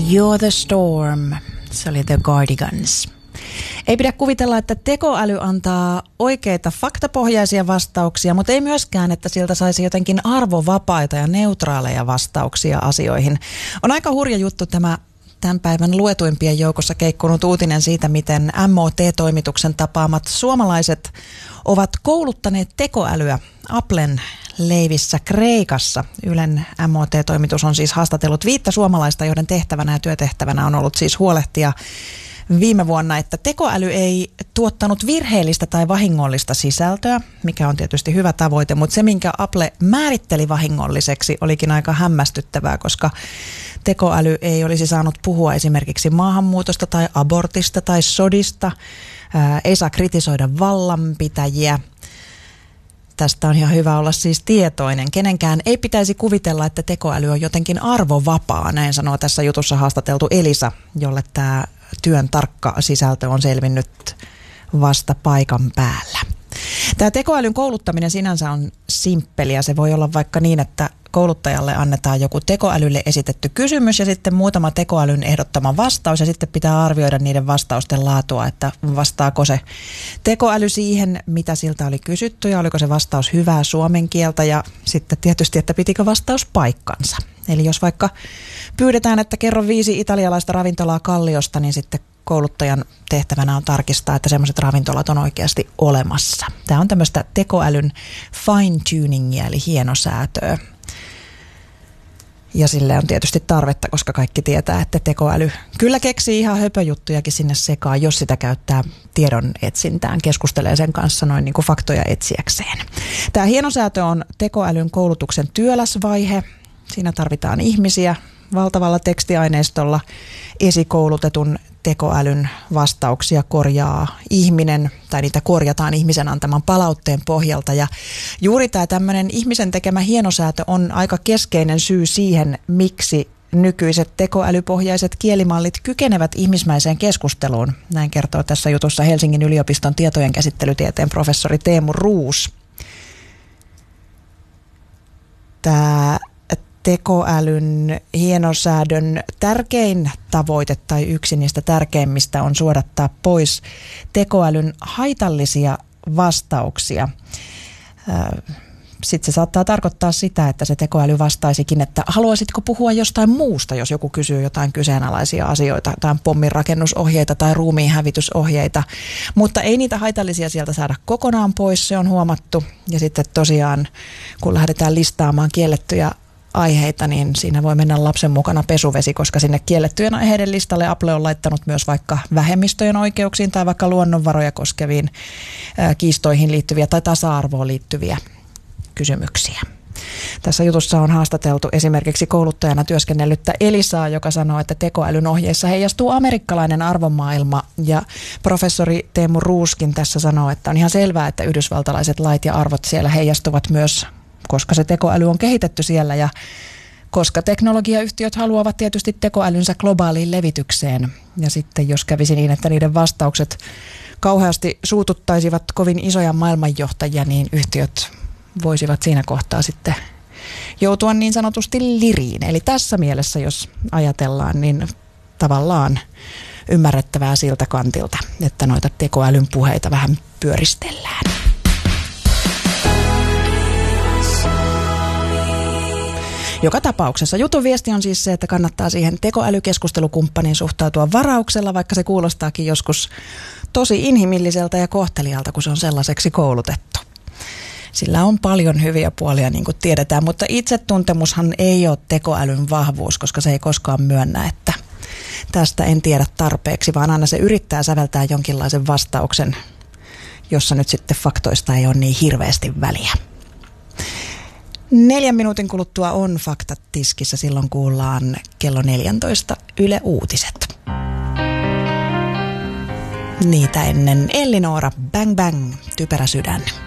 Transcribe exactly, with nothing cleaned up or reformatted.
You're the Storm. Se oli The Cardigans. Ei pidä kuvitella, että tekoäly antaa oikeita faktapohjaisia vastauksia, mutta ei myöskään, että siltä saisi jotenkin arvovapaita ja neutraaleja vastauksia asioihin. On aika hurja juttu tämä tämän päivän luetuimpien joukossa keikkunut uutinen siitä, miten M O T-toimituksen tapaamat suomalaiset ovat kouluttaneet tekoälyä Applen leivissä Kreikassa. Ylen M O T-toimitus on siis haastatellut viittä suomalaista, joiden tehtävänä ja työtehtävänä on ollut siis huolehtia viime vuonna, että tekoäly ei tuottanut virheellistä tai vahingollista sisältöä, mikä on tietysti hyvä tavoite, mutta se, minkä Apple määritteli vahingolliseksi, olikin aika hämmästyttävää, koska tekoäly ei olisi saanut puhua esimerkiksi maahanmuutosta tai abortista tai sodista, ää, ei saa kritisoida vallanpitäjiä. Tästä on ihan hyvä olla siis tietoinen. Kenenkään ei pitäisi kuvitella, että tekoäly on jotenkin arvovapaa, näin sanoo tässä jutussa haastateltu Elisa, jolle tämä työn tarkka sisältö on selvinnyt vasta paikan päällä. Tämä tekoälyn kouluttaminen sinänsä on simppeliä. Se voi olla vaikka niin, että kouluttajalle annetaan joku tekoälylle esitetty kysymys ja sitten muutama tekoälyn ehdottama vastaus ja sitten pitää arvioida niiden vastausten laatua, että vastaako se tekoäly siihen, mitä siltä oli kysytty ja oliko se vastaus hyvää suomen kieltä ja sitten tietysti, että pitikö vastaus paikkansa. Eli jos vaikka pyydetään, että kerro viisi italialaista ravintolaa Kalliosta, niin sitten kouluttajan tehtävänä on tarkistaa, että sellaiset ravintolat on oikeasti olemassa. Tämä on tämmöistä tekoälyn fine-tuningia, eli hienosäätöä. Ja sille on tietysti tarvetta, koska kaikki tietää, että tekoäly kyllä keksii ihan höpöjuttujakin sinne sekaan, jos sitä käyttää tiedon etsintään, keskustelee sen kanssa noin niin kuin faktoja etsiäkseen. Tämä hienosäätö on tekoälyn koulutuksen työläs vaihe. Siinä tarvitaan ihmisiä valtavalla tekstiaineistolla. Esikoulutetun tekoälyn vastauksia korjaa ihminen, tai niitä korjataan ihmisen antaman palautteen pohjalta. Ja juuri tämä tämmöinen ihmisen tekemä hienosäätö on aika keskeinen syy siihen, miksi nykyiset tekoälypohjaiset kielimallit kykenevät ihmismäiseen keskusteluun. Näin kertoo tässä jutussa Helsingin yliopiston tietojen käsittelytieteen professori Teemu Roos. Tämä tekoälyn hienosäädön tärkein tavoite tai yksi niistä tärkeimmistä on suodattaa pois tekoälyn haitallisia vastauksia. Sitten se saattaa tarkoittaa sitä, että se tekoäly vastaisikin, että haluaisitko puhua jostain muusta, jos joku kysyy jotain kyseenalaisia asioita, jotain pomminrakennusohjeita tai ruumiinhävitysohjeita. Mutta ei niitä haitallisia sieltä saada kokonaan pois, se on huomattu. Ja sitten tosiaan, kun lähdetään listaamaan kiellettyjä aiheita, niin siinä voi mennä lapsen mukana pesuvesi, koska sinne kiellettyjen aiheiden listalle Apple on laittanut myös vaikka vähemmistöjen oikeuksiin tai vaikka luonnonvaroja koskeviin ää, kiistoihin liittyviä tai tasa-arvoon liittyviä kysymyksiä. Tässä jutussa on haastateltu esimerkiksi kouluttajana työskennellyttä Elisaa, joka sanoo, että tekoälyn ohjeissa heijastuu amerikkalainen arvomaailma, ja professori Teemu Rooskin tässä sanoo, että on ihan selvää, että yhdysvaltalaiset lait ja arvot siellä heijastuvat myös, koska se tekoäly on kehitetty siellä ja koska teknologiayhtiöt haluavat tietysti tekoälynsä globaaliin levitykseen. Ja sitten jos kävisi niin, että niiden vastaukset kauheasti suututtaisivat kovin isoja maailmanjohtajia, niin yhtiöt voisivat siinä kohtaa sitten joutua niin sanotusti liriin. Eli tässä mielessä, jos ajatellaan, niin tavallaan ymmärrettävää siltä kantilta, että noita tekoälyn puheita vähän pyöristellään. Joka tapauksessa jutun viesti on siis se, että kannattaa siihen tekoälykeskustelukumppaniin suhtautua varauksella, vaikka se kuulostaakin joskus tosi inhimilliseltä ja kohtelijalta, kun se on sellaiseksi koulutettu. Sillä on paljon hyviä puolia, niin kuin tiedetään, mutta itsetuntemushan ei ole tekoälyn vahvuus, koska se ei koskaan myönnä, että tästä en tiedä tarpeeksi, vaan aina se yrittää säveltää jonkinlaisen vastauksen, jossa nyt sitten faktoista ei ole niin hirveästi väliä. Neljän minuutin kuluttua on Faktat tiskissä, silloin kuullaan kello neljätoista Yle Uutiset. Niitä ennen Elli Noora, Bang Bang, Typerä sydän.